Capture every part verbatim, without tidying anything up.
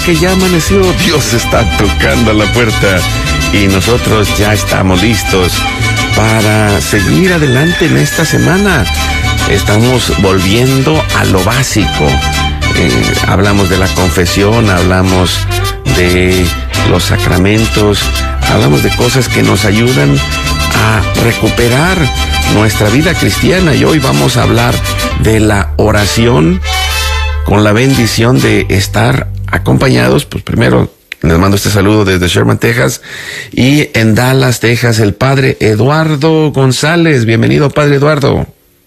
Que ya amaneció, Dios está tocando la puerta y nosotros ya estamos listos para seguir adelante en esta semana. Estamos volviendo a lo básico. Eh, hablamos de la confesión, hablamos de los sacramentos, hablamos de cosas que nos ayudan a recuperar nuestra vida cristiana, y hoy vamos a hablar de la oración con la bendición de estar acompañados. Pues primero les mando este saludo desde Sherman, Texas, y en Dallas, Texas, el padre Eduardo González. Bienvenido, padre Eduardo.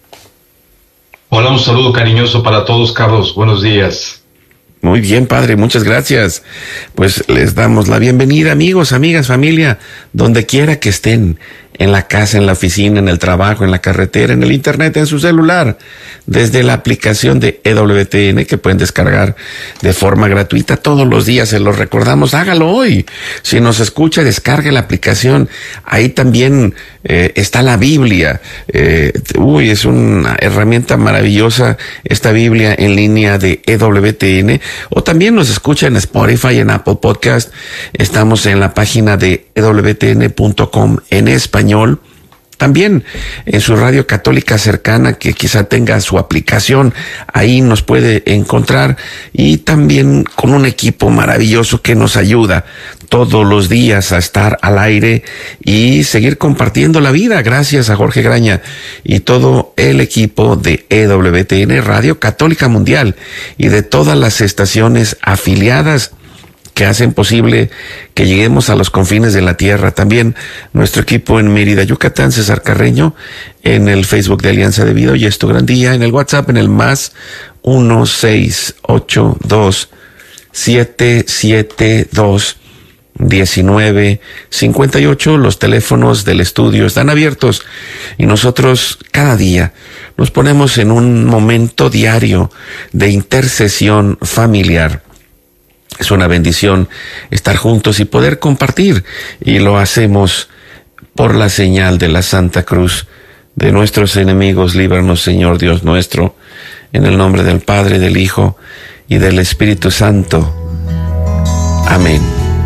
Hola, un saludo cariñoso para todos, Carlos. Buenos días. Muy bien, padre, muchas gracias. Pues les damos la bienvenida, amigos, amigas, familia, donde quiera que estén, en la casa, en la oficina, en el trabajo, en la carretera, en el internet, en su celular, desde la aplicación de E W T N que pueden descargar de forma gratuita todos los días. Se los recordamos, hágalo hoy. Si nos escucha, descargue la aplicación. Ahí también eh, está la Biblia. Eh, uy, es una herramienta maravillosa esta Biblia en línea de E W T N. O también nos escucha en Spotify, en Apple Podcast. Estamos en la página de E W T N punto com en español. También en su radio católica cercana, que quizá tenga su aplicación, ahí nos puede encontrar, y también con un equipo maravilloso que nos ayuda todos los días a estar al aire y seguir compartiendo la vida. Gracias a Jorge Graña y todo el equipo de E W T N Radio Católica Mundial y de todas las estaciones afiliadas que hacen posible que lleguemos a los confines de la tierra. También nuestro equipo en Mérida, Yucatán, César Carreño, en el Facebook de Alianza de Vida, Hoy es tu gran día, en el WhatsApp, en el más uno seis ocho dos siete siete dos diecinueve cincuenta y ocho. Los teléfonos del estudio están abiertos y nosotros cada día nos ponemos en un momento diario de intercesión familiar. Es una bendición estar juntos y poder compartir, y lo hacemos por la señal de la Santa Cruz. De nuestros enemigos, líbranos, Señor Dios nuestro, en el nombre del Padre, del Hijo y del Espíritu Santo. Amén.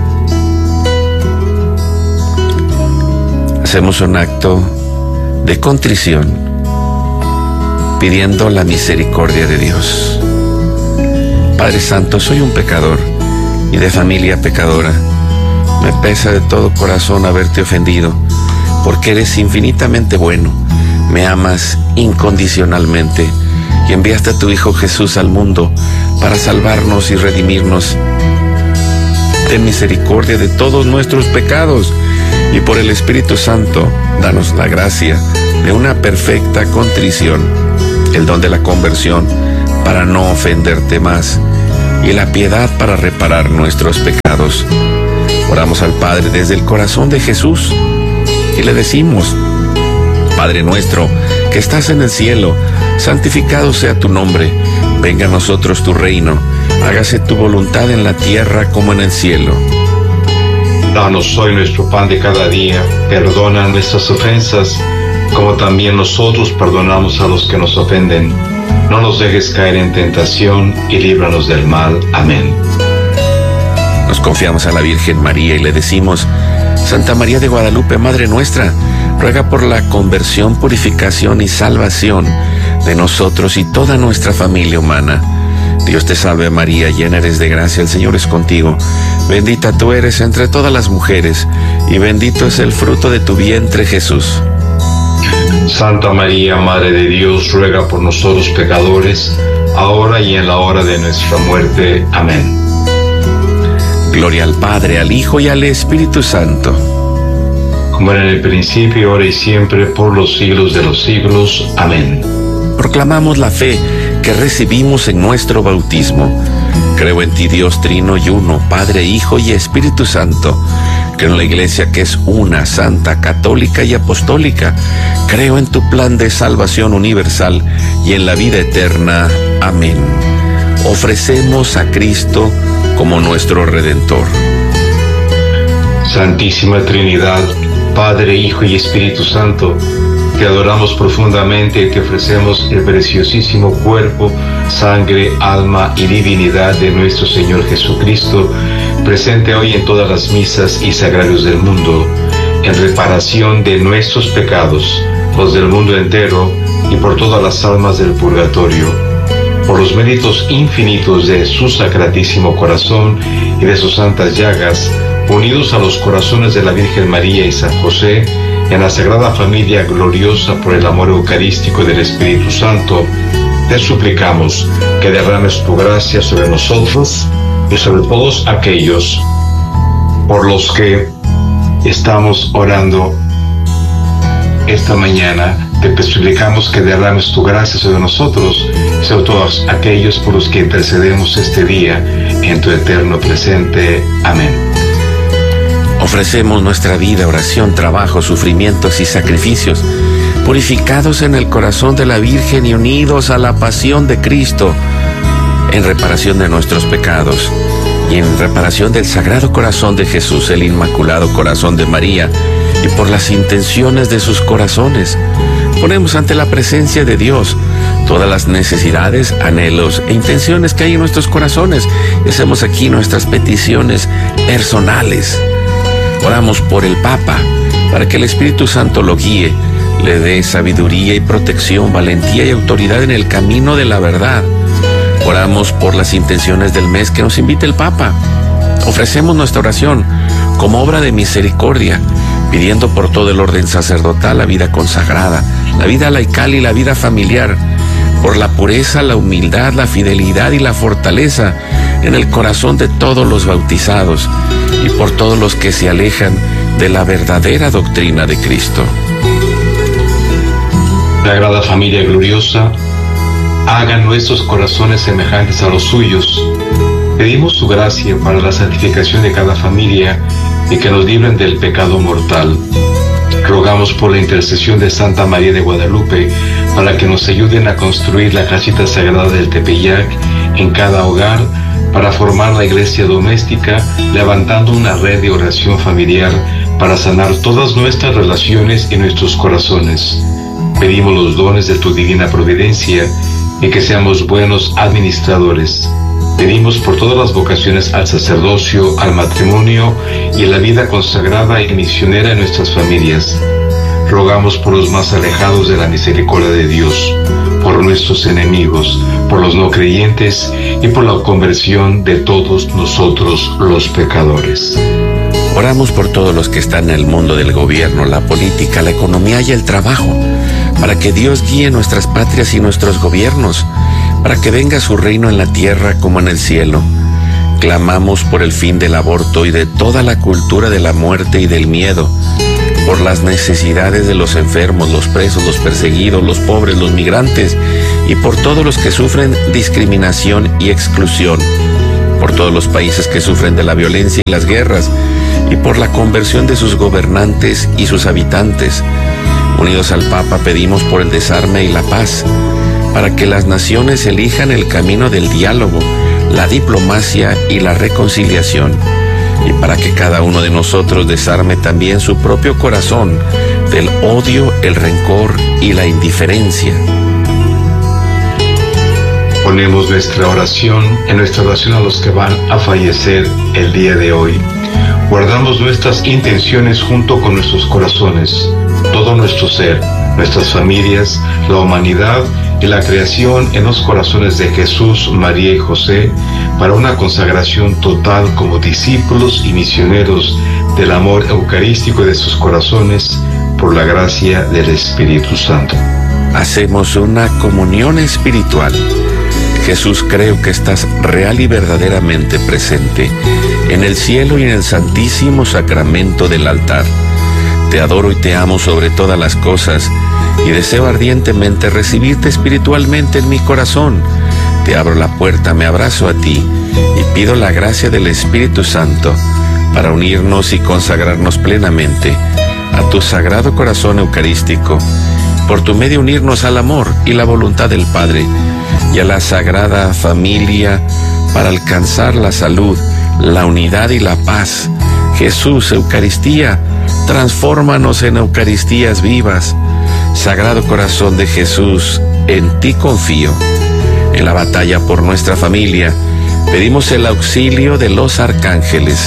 Hacemos un acto de contrición, pidiendo la misericordia de Dios. Padre Santo, soy un pecador y de familia pecadora. Me pesa de todo corazón haberte ofendido, porque eres infinitamente bueno, me amas incondicionalmente y enviaste a tu Hijo Jesús al mundo para salvarnos y redimirnos. Ten misericordia de todos nuestros pecados y por el Espíritu Santo, danos la gracia de una perfecta contrición, el don de la conversión para no ofenderte más, y la piedad para reparar nuestros pecados. Oramos al Padre desde el corazón de Jesús y le decimos: Padre nuestro que estás en el cielo, santificado sea tu nombre, venga a nosotros tu reino, hágase tu voluntad en la tierra como en el cielo. Danos hoy nuestro pan de cada día, perdona nuestras ofensas, como también nosotros perdonamos a los que nos ofenden. No nos dejes caer en tentación y líbranos del mal. Amén. Nos confiamos a la Virgen María y le decimos: Santa María de Guadalupe, Madre nuestra, ruega por la conversión, purificación y salvación de nosotros y toda nuestra familia humana. Dios te salve María, llena eres de gracia, el Señor es contigo. Bendita tú eres entre todas las mujeres, y bendito es el fruto de tu vientre, Jesús. Santa María, Madre de Dios, ruega por nosotros pecadores, ahora y en la hora de nuestra muerte. Amén. Gloria al Padre, al Hijo y al Espíritu Santo. Como era en el principio, ahora y siempre, por los siglos de los siglos. Amén. Proclamamos la fe que recibimos en nuestro bautismo. Creo en ti, Dios trino y uno, Padre, Hijo y Espíritu Santo. Creo en la Iglesia que es una, santa, católica y apostólica. Creo en tu plan de salvación universal y en la vida eterna. Amén. Ofrecemos a Cristo como nuestro Redentor. Santísima Trinidad, Padre, Hijo y Espíritu Santo, Te adoramos profundamente y te ofrecemos el preciosísimo cuerpo, sangre, alma y divinidad de nuestro Señor Jesucristo, presente hoy en todas las misas y sagrarios del mundo, en reparación de nuestros pecados, los del mundo entero y por todas las almas del purgatorio, por los méritos infinitos de su sacratísimo corazón y de sus santas llagas, unidos a los corazones de la Virgen María y San José, en la Sagrada Familia gloriosa por el amor eucarístico del Espíritu Santo, te suplicamos que derrames tu gracia sobre nosotros y sobre todos aquellos por los que estamos orando esta mañana. Te suplicamos que derrames tu gracia sobre nosotros y sobre todos aquellos por los que intercedemos este día en tu eterno presente. Amén. Ofrecemos nuestra vida, oración, trabajo, sufrimientos y sacrificios, purificados en el corazón de la Virgen y unidos a la pasión de Cristo, en reparación de nuestros pecados y en reparación del Sagrado Corazón de Jesús, el Inmaculado Corazón de María, y por las intenciones de sus corazones. Ponemos ante la presencia de Dios todas las necesidades, anhelos e intenciones que hay en nuestros corazones y hacemos aquí nuestras peticiones personales. Oramos por el Papa, para que el Espíritu Santo lo guíe, le dé sabiduría y protección, valentía y autoridad en el camino de la verdad. Oramos por las intenciones del mes que nos invita el Papa. Ofrecemos nuestra oración como obra de misericordia, pidiendo por todo el orden sacerdotal, la vida consagrada, la vida laical y la vida familiar, por la pureza, la humildad, la fidelidad y la fortaleza en el corazón de todos los bautizados y por todos los que se alejan de la verdadera doctrina de Cristo. Sagrada Familia gloriosa, haga nuestros corazones semejantes a los suyos. Pedimos su gracia para la santificación de cada familia y que nos libren del pecado mortal. Rogamos por la intercesión de Santa María de Guadalupe para que nos ayuden a construir la casita sagrada del Tepeyac en cada hogar, para formar la iglesia doméstica, levantando una red de oración familiar para sanar todas nuestras relaciones y nuestros corazones. Pedimos los dones de tu divina providencia y que seamos buenos administradores. Pedimos por todas las vocaciones al sacerdocio, al matrimonio y a la vida consagrada y misionera en nuestras familias. Rogamos por los más alejados de la misericordia de Dios, por nuestros enemigos, por los no creyentes y por la conversión de todos nosotros los pecadores. Oramos por todos los que están en el mundo del gobierno, la política, la economía y el trabajo, para que Dios guíe nuestras patrias y nuestros gobiernos, para que venga su reino en la tierra como en el cielo. Clamamos por el fin del aborto y de toda la cultura de la muerte y del miedo, por las necesidades de los enfermos, los presos, los perseguidos, los pobres, los migrantes y por todos los que sufren discriminación y exclusión, por todos los países que sufren de la violencia y las guerras y por la conversión de sus gobernantes y sus habitantes. Unidos al Papa pedimos por el desarme y la paz, para que las naciones elijan el camino del diálogo, la diplomacia y la reconciliación, y para que cada uno de nosotros desarme también su propio corazón del odio, el rencor y la indiferencia. Ponemos nuestra oración en nuestra oración a los que van a fallecer el día de hoy. Guardamos nuestras intenciones junto con nuestros corazones, todo nuestro ser, nuestras familias, la humanidad y la creación en los corazones de Jesús, María y José, para una consagración total como discípulos y misioneros del amor eucarístico de sus corazones, por la gracia del Espíritu Santo. Hacemos una comunión espiritual. Jesús, creo que estás real y verdaderamente presente en el cielo y en el santísimo sacramento del altar. Te adoro y te amo sobre todas las cosas y deseo ardientemente recibirte espiritualmente en mi corazón. Te abro la puerta, me abrazo a ti y pido la gracia del Espíritu Santo para unirnos y consagrarnos plenamente a tu sagrado corazón eucarístico, por tu medio unirnos al amor y la voluntad del Padre y a la sagrada familia para alcanzar la salud, la unidad y la paz. Jesús, Eucaristía, transfórmanos en Eucaristías vivas. Sagrado Corazón de Jesús, en ti confío. En la batalla por nuestra familia, pedimos el auxilio de los arcángeles.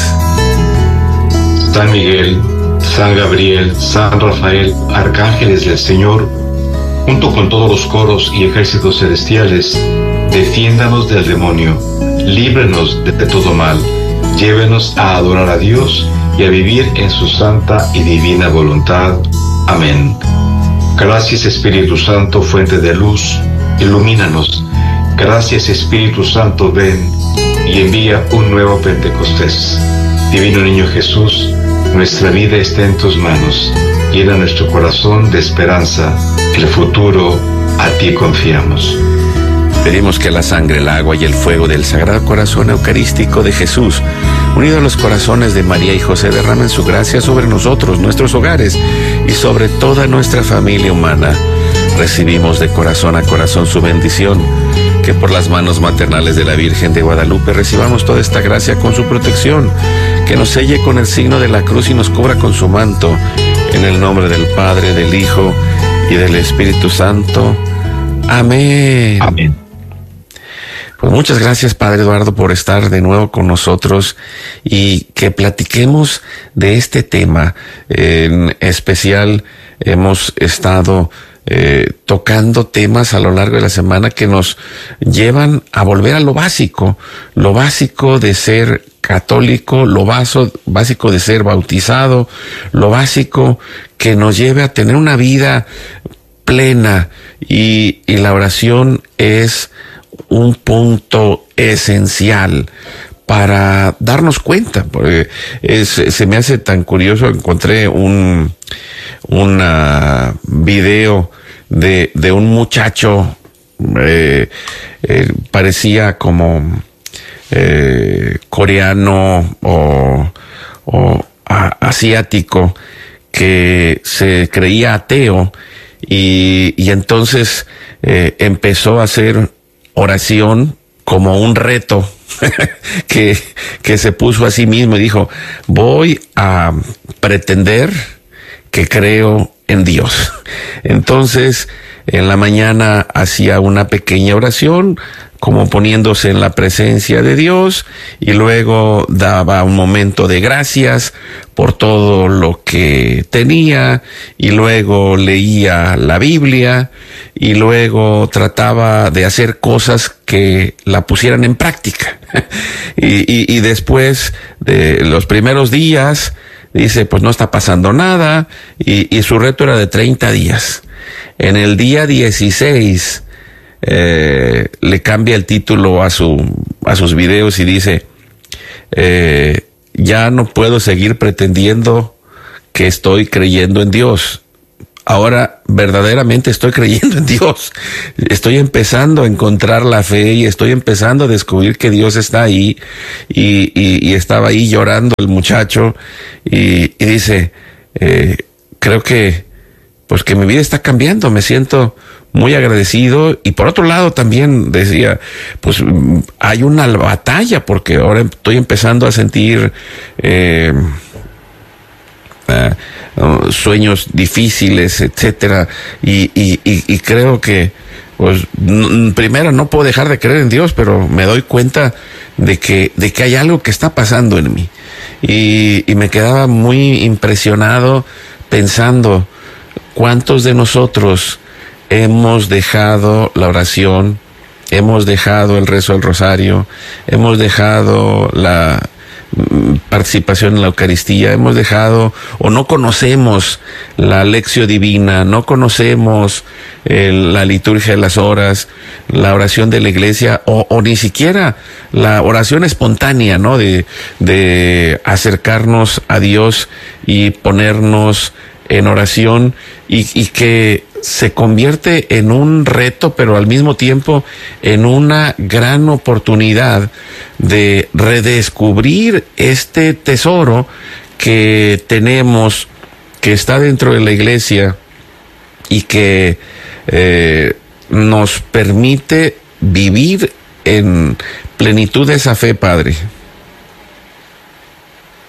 San Miguel, San Gabriel, San Rafael, arcángeles del Señor, junto con todos los coros y ejércitos celestiales, defiéndanos del demonio, líbrenos de todo mal, llévenos a adorar a Dios y a vivir en su santa y divina voluntad. Amén. Gracias, Espíritu Santo, fuente de luz, ilumínanos. Gracias, Espíritu Santo, ven y envía un nuevo Pentecostés. Divino Niño Jesús, nuestra vida está en tus manos. Llena nuestro corazón de esperanza. El futuro, a ti confiamos. Pedimos que la sangre, el agua y el fuego del Sagrado Corazón Eucarístico de Jesús, unido a los corazones de María y José, derramen su gracia sobre nosotros, nuestros hogares y sobre toda nuestra familia humana. Recibimos de corazón a corazón su bendición. Que por las manos maternales de la Virgen de Guadalupe recibamos toda esta gracia con su protección. Que nos selle con el signo de la cruz y nos cubra con su manto. En el nombre del Padre, del Hijo y del Espíritu Santo. Amén. Amén. Pues muchas gracias, Padre Eduardo, por estar de nuevo con nosotros y que platiquemos de este tema. En especial hemos estado eh, tocando temas a lo largo de la semana que nos llevan a volver a lo básico, lo básico de ser católico, lo vaso, básico de ser bautizado, lo básico que nos lleve a tener una vida plena y, y la oración es un punto esencial para darnos cuenta, porque es, se me hace tan curioso. Encontré un una video de, de un muchacho, eh, eh, parecía como eh, coreano o, o a, asiático, que se creía ateo y, y entonces eh, empezó a hacer oración como un reto que, que se puso a sí mismo y dijo: voy a pretender que creo en Dios. Entonces, en la mañana hacía una pequeña oración, como poniéndose en la presencia de Dios, y luego daba un momento de gracias por todo lo que tenía, y luego leía la Biblia, y luego trataba de hacer cosas que la pusieran en práctica. y, y, y después de los primeros días, dice, pues no está pasando nada, y, y su reto era de treinta días. En el día dieciséis, eh, le cambia el título a su, a sus videos y dice, eh, ya no puedo seguir pretendiendo que estoy creyendo en Dios. Ahora verdaderamente estoy creyendo en Dios. Estoy empezando a encontrar la fe y estoy empezando a descubrir que Dios está ahí. Y, y, y estaba ahí llorando el muchacho y, y dice, eh, creo que, pues que mi vida está cambiando. Me siento muy agradecido. Y por otro lado también decía, pues hay una batalla porque ahora estoy empezando a sentir eh, uh, Uh, sueños difíciles, etcétera, y, y, y, y creo que, pues, n- primero no puedo dejar de creer en Dios, pero me doy cuenta de que, de que hay algo que está pasando en mí, y, y me quedaba muy impresionado pensando cuántos de nosotros hemos dejado la oración, hemos dejado el rezo del rosario, hemos dejado la participación en la Eucaristía, hemos dejado o no conocemos la lección divina, no conocemos eh, la liturgia de las horas, la oración de la iglesia, o, o ni siquiera la oración espontánea, ¿no? De, de acercarnos a Dios y ponernos en oración, y, y que se convierte en un reto, pero al mismo tiempo en una gran oportunidad de redescubrir este tesoro que tenemos, que está dentro de la iglesia y que eh, nos permite vivir en plenitud de esa fe, Padre.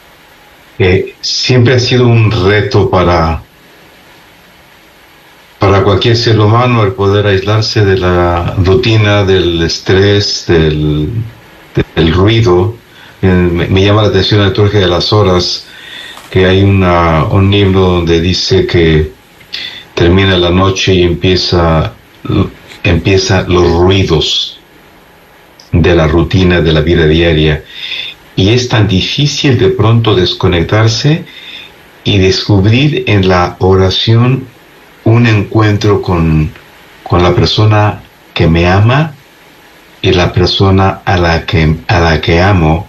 Eh, siempre ha sido un reto para, para Para cualquier ser humano, el poder aislarse de la rutina, del estrés, del, del ruido. Eh, me, me llama la atención la liturgia de las horas, que hay una, un libro donde dice que termina la noche y empieza, empieza los ruidos de la rutina de la vida diaria. Y es tan difícil de pronto desconectarse y descubrir en la oración un encuentro con, con la persona que me ama y la persona a la que, a la que amo.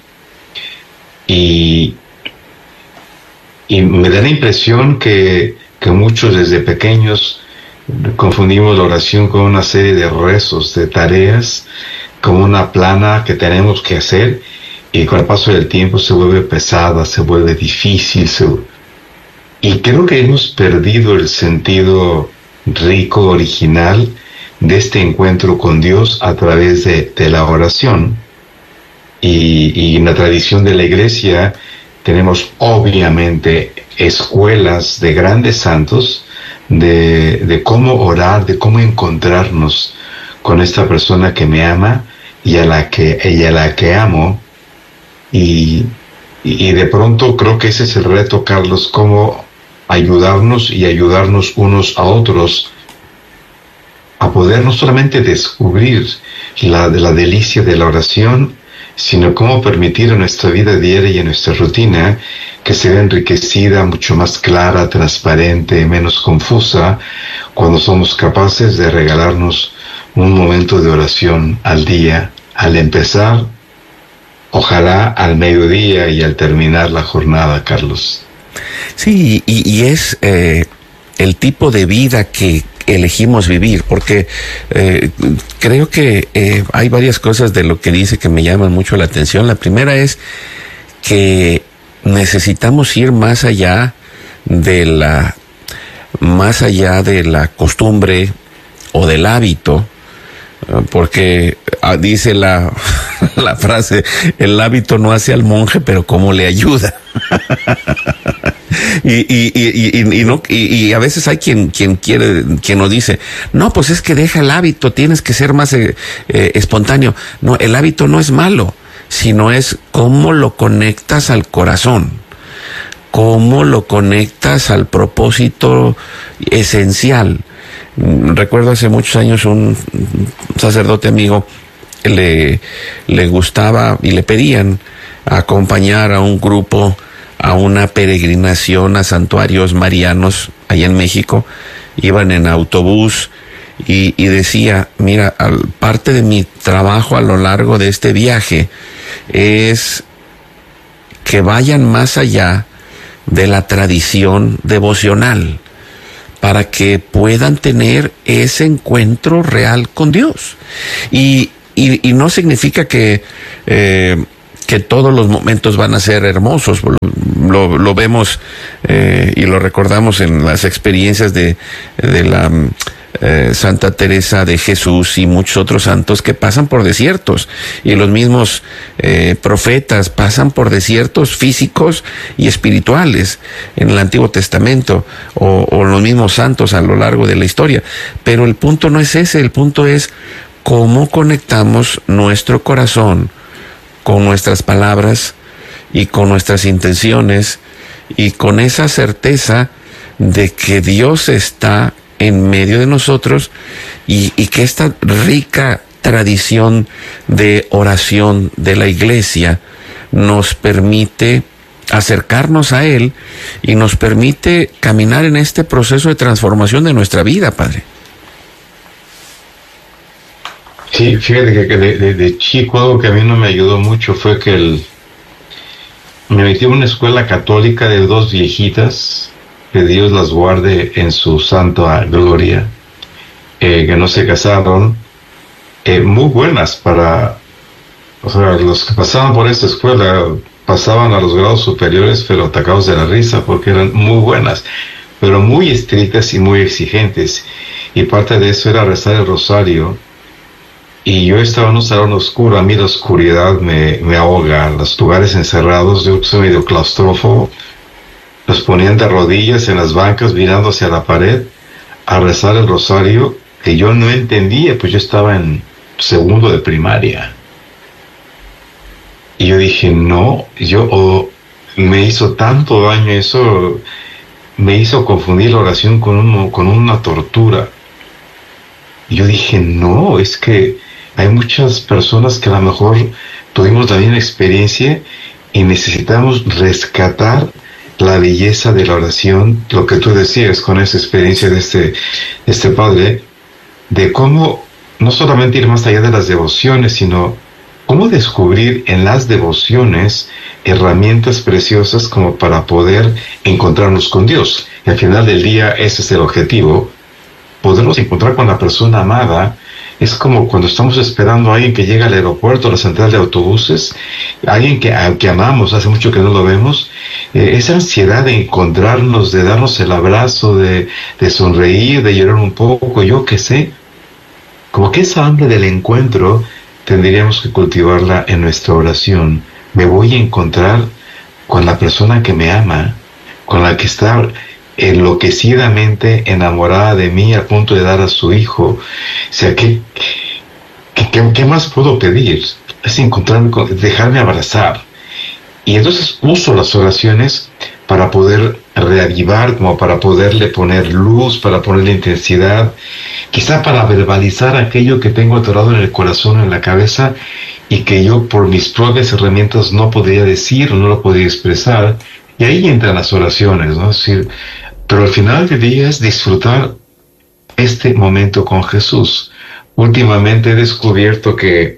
Y, y me da la impresión que, que muchos desde pequeños confundimos la oración con una serie de rezos, de tareas, como una plana que tenemos que hacer, y con el paso del tiempo se vuelve pesada, se vuelve difícil, se... y creo que hemos perdido el sentido rico, original de este encuentro con Dios a través de, de la oración. Y, y en la tradición de la Iglesia tenemos obviamente escuelas de grandes santos de, de cómo orar, de cómo encontrarnos con esta persona que me ama y a la que, y a la que amo. Y, y de pronto creo que ese es el reto, Carlos, cómo ayudarnos y ayudarnos unos a otros a poder no solamente descubrir la, la delicia de la oración, sino cómo permitir en nuestra vida diaria y en nuestra rutina que sea enriquecida, mucho más clara, transparente, menos confusa, cuando somos capaces de regalarnos un momento de oración al día, al empezar, ojalá al mediodía y al terminar la jornada, Carlos. Sí, y, y es eh, el tipo de vida que elegimos vivir, porque eh, creo que eh, hay varias cosas de lo que dice que me llaman mucho la atención. La primera es que necesitamos ir más allá de la, más allá de la costumbre o del hábito, porque ah, dice la, la frase, el hábito no hace al monje, pero cómo le ayuda. y, y, y, y, y, no, y, y a veces hay quien, quien quiere, quien nos dice, no, pues es que deja el hábito, tienes que ser más eh, eh, espontáneo. No, el hábito no es malo, sino es cómo lo conectas al corazón, cómo lo conectas al propósito esencial. Recuerdo hace muchos años un sacerdote amigo, le, le gustaba y le pedían acompañar a un grupo a una peregrinación a santuarios marianos allá en México. Iban en autobús y, y decía, mira, al, parte de mi trabajo a lo largo de este viaje es que vayan más allá de la tradición devocional, para que puedan tener ese encuentro real con Dios. Y, y, y no significa que, eh, que todos los momentos van a ser hermosos. Lo, lo, lo vemos eh, y lo recordamos en las experiencias de, de la eh, Santa Teresa de Jesús y muchos otros santos que pasan por desiertos. Y los mismos eh, profetas pasan por desiertos físicos y espirituales en el Antiguo Testamento, o, o los mismos santos a lo largo de la historia. Pero el punto no es ese, el punto es cómo conectamos nuestro corazón con nuestras palabras y con nuestras intenciones y con esa certeza de que Dios está en medio de nosotros y, y que esta rica tradición de oración de la Iglesia nos permite acercarnos a Él y nos permite caminar en este proceso de transformación de nuestra vida, Padre. Sí, fíjate que de, de, de chico algo que a mí no me ayudó mucho fue que el, me metí en una escuela católica de dos viejitas, que Dios las guarde en su santa gloria, eh, que no se casaron, eh, muy buenas para, o sea, los que pasaban por esta escuela pasaban a los grados superiores, pero atacados de la risa, porque eran muy buenas, pero muy estrictas y muy exigentes, y parte de eso era rezar el rosario. Y yo estaba en un salón oscuro, a mí la oscuridad me, me ahoga, los lugares encerrados, yo soy medio claustrófobo, los ponían de rodillas en las bancas mirando hacia la pared, a rezar el rosario que yo no entendía, pues yo estaba en segundo de primaria. Y yo dije, no, yo oh, me hizo tanto daño eso, me hizo confundir la oración con, un, con una tortura. Y yo dije, no, es que hay muchas personas que a lo mejor tuvimos la misma experiencia y necesitamos rescatar la belleza de la oración, lo que tú decías con esa experiencia de este, de este padre, de cómo no solamente ir más allá de las devociones, sino cómo descubrir en las devociones herramientas preciosas como para poder encontrarnos con Dios. Y al final del día ese es el objetivo, podernos encontrar con la persona amada. Es como cuando estamos esperando a alguien que llega al aeropuerto, a la central de autobuses, alguien que, que amamos, hace mucho que no lo vemos, eh, esa ansiedad de encontrarnos, de darnos el abrazo, de, de sonreír, de llorar un poco, yo qué sé, como que esa hambre del encuentro tendríamos que cultivarla en nuestra oración. Me voy a encontrar con la persona que me ama, con la que está enloquecidamente enamorada de mí a punto de dar a su hijo. O sea, ¿qué, qué, qué, qué más puedo pedir? Es encontrarme, con, dejarme abrazar. Y entonces uso las oraciones para poder reavivar, como para poderle poner luz, para ponerle intensidad, quizá para verbalizar aquello que tengo atorado en el corazón, en la cabeza, y que yo por mis propias herramientas no podría decir o no lo podría expresar. Y ahí entran las oraciones, ¿no? Es decir, pero al final del día es disfrutar este momento con Jesús. Últimamente he descubierto que,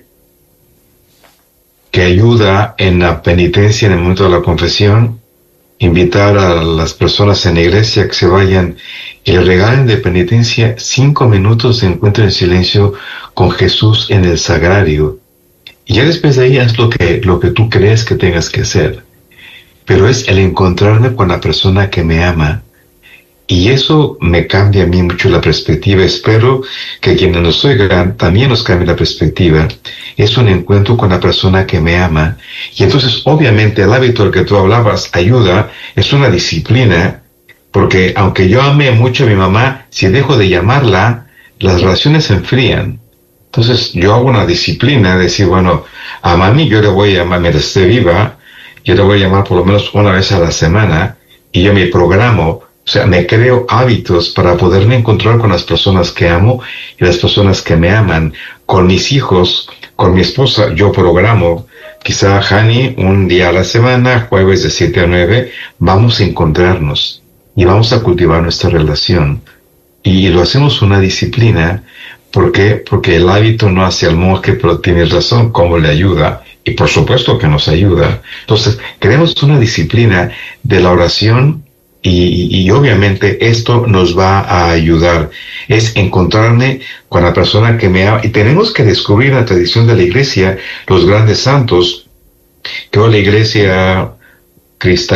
que ayuda en la penitencia, en el momento de la confesión, invitar a las personas en la iglesia que se vayan y le regalen de penitencia cinco minutos de encuentro en silencio con Jesús en el sagrario. Y ya después de ahí haz lo que, lo que tú crees que tengas que hacer. Pero es el encontrarme con la persona que me ama. Y eso me cambia a mí mucho la perspectiva. Espero que quienes nos oigan también nos cambie la perspectiva. Es un encuentro con la persona que me ama. Y entonces, obviamente, el hábito del que tú hablabas ayuda, es una disciplina, porque aunque yo ame mucho a mi mamá, si dejo de llamarla, las relaciones se enfrían. Entonces, yo hago una disciplina de decir, bueno, a mami yo le voy a llamar, mientras esté viva, yo le voy a llamar por lo menos una vez a la semana, y yo me programo. O sea, me creo hábitos para poderme encontrar con las personas que amo y las personas que me aman. Con mis hijos, con mi esposa, yo programo. Quizá, Hani, un día a la semana, jueves de siete a nueve, vamos a encontrarnos y vamos a cultivar nuestra relación. Y lo hacemos una disciplina. ¿Por qué? Porque el hábito no hace al monje, pero tienes razón, cómo le ayuda. Y por supuesto que nos ayuda. Entonces, creemos una disciplina de la oración. Y, y obviamente esto nos va a ayudar, es encontrarme con la persona que me ama. Y tenemos que descubrir en la tradición de la iglesia los grandes santos, que hoy la iglesia cristiana